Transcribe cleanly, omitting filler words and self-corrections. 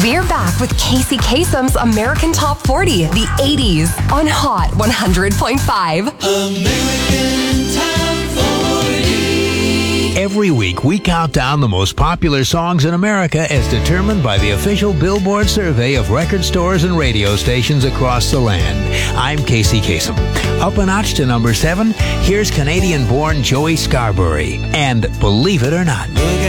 We're back with Casey Kasem's American Top 40, the 80s, on Hot 100.5. American Top 40. Every week, we count down the most popular songs in America as determined by the official Billboard survey of record stores and radio stations across the land. I'm Casey Kasem. Up a notch to number 7, here's Canadian-born Joey Scarbury and Believe It or Not.